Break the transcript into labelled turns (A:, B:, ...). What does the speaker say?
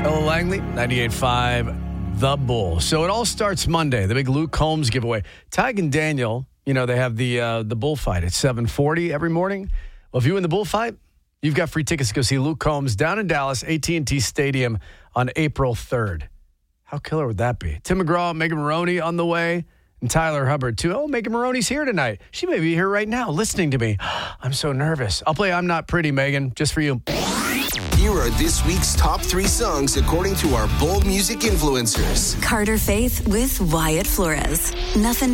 A: Ella Langley, 98.5, The Bull. So it all starts Monday, the big Luke Combs giveaway. Tig and Daniel, they have the bullfight at 7:40 every morning. Well, if you win the bullfight, you've got free tickets to go see Luke Combs down in Dallas, AT&T Stadium on April 3rd. How killer would that be? Tim McGraw, Megan Maroney on the way, and Tyler Hubbard, too. Oh, Megan Maroney's here tonight. She may be here right now listening to me. I'm so nervous. I'll play I'm Not Pretty, Megan, just for you.
B: Here are this week's top 3 songs according to our bold music influencers.
C: Carter Faith with Wyatt Flores. Nothing